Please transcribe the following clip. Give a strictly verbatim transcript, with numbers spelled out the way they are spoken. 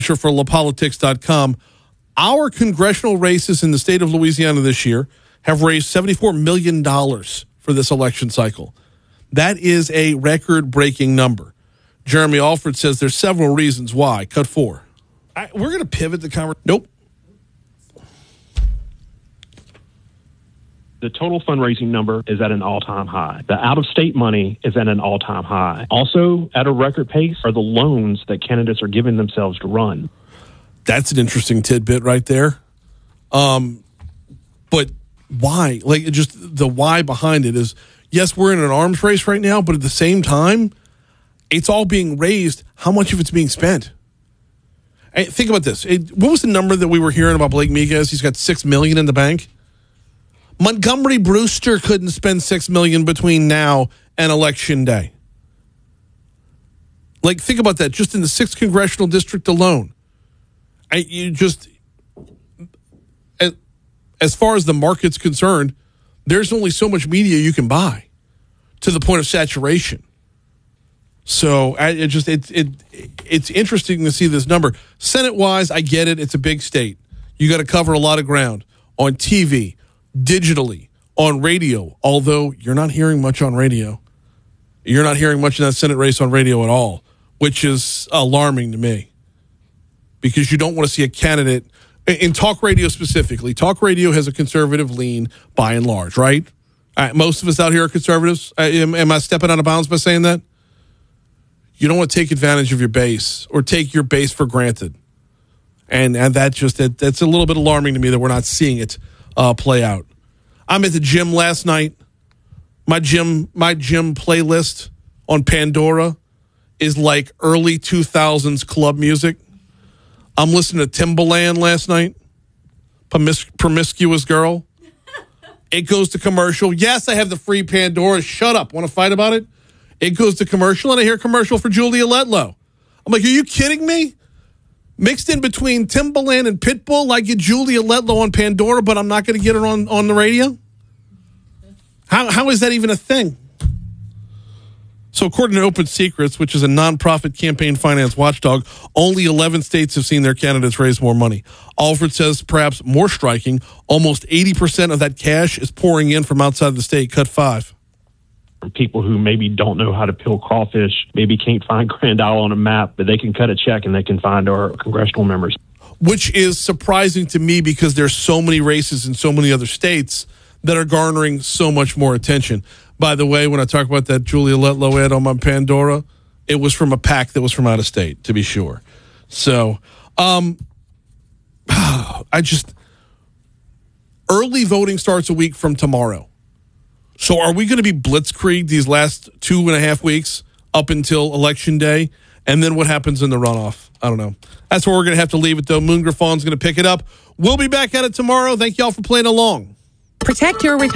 For la politics dot com, our congressional races in the state of Louisiana this year have raised seventy-four million dollars for this election cycle. That is a record-breaking number. Jeremy Alford says there's several reasons why. Cut four. I, we're going to pivot the conversation. Nope. The total fundraising number is at an all-time high. The out-of-state money is at an all-time high. Also, at a record pace are the loans that candidates are giving themselves to run. That's an interesting tidbit right there. Um, but why? Like, just the why behind it is, yes, we're in an arms race right now, but at the same time, it's all being raised. How much of it's being spent? Hey, think about this. It, what was the number that we were hearing about Blake Miguez? He's got six million dollars in the bank. Montgomery Brewster couldn't spend six million dollars between now and Election Day. Like, think about that. Just in the sixth congressional district alone. I, you just, as, as far as the market's concerned, there's only so much media you can buy to the point of saturation. So I it just it, it it's interesting to see this number. Senate-wise, I get it. It's a big state. You got to cover a lot of ground on T V, digitally, on radio, although you're not hearing much on radio. You're not hearing much in that Senate race on radio at all, which is alarming to me because you don't want to see a candidate in talk radio specifically. Talk radio has a conservative lean by and large, right? Uh, most of us out here are conservatives. Uh, am, am I stepping out of bounds by saying that? You don't want to take advantage of your base or take your base for granted. And and that just that, that's a little bit alarming to me that we're not seeing it Uh, play out. I'm at the gym last night. My gym, my gym playlist on Pandora is like early two thousands club music. I'm listening to Timbaland last night. Promis- promiscuous girl. It goes to commercial. Yes, I have the free Pandora. Shut up. Want to fight about it? It goes to commercial, and I hear commercial for Julia Letlow. I'm like, are you kidding me? Mixed in between Timbaland and Pitbull, I get Julia Letlow on Pandora, but I'm not going to get her on, on the radio? How How is that even a thing? So according to Open Secrets, which is a nonprofit campaign finance watchdog, only eleven states have seen their candidates raise more money. Alfred says perhaps more striking, almost eighty percent of that cash is pouring in from outside the state. Cut five. People who maybe don't know how to peel crawfish, maybe can't find Grand Isle on a map, but they can cut a check and they can find our congressional members. Which is surprising to me because there's so many races in so many other states that are garnering so much more attention. By the way, when I talk about that Julia Letlow ad on my Pandora, it was from a PAC that was from out of state, to be sure. So, um, I just, early voting starts a week from tomorrow. So are we going to be blitzkrieg these last two and a half weeks up until Election Day? And then what happens in the runoff? I don't know. That's where we're going to have to leave it, though. Moon Griffon's going to pick it up. We'll be back at it tomorrow. Thank you all for playing along. Protect your retirement.